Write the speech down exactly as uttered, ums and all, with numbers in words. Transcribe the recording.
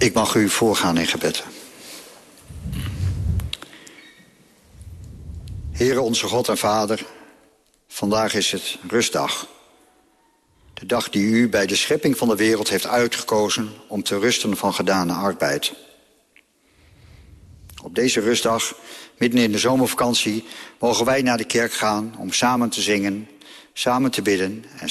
Ik mag u voorgaan in gebed. Heere onze God en Vader, vandaag is het rustdag. De dag die u bij de schepping van de wereld heeft uitgekozen om te rusten van gedane arbeid. Op deze rustdag, midden in de zomervakantie, mogen wij naar de kerk gaan om samen te zingen, samen te bidden en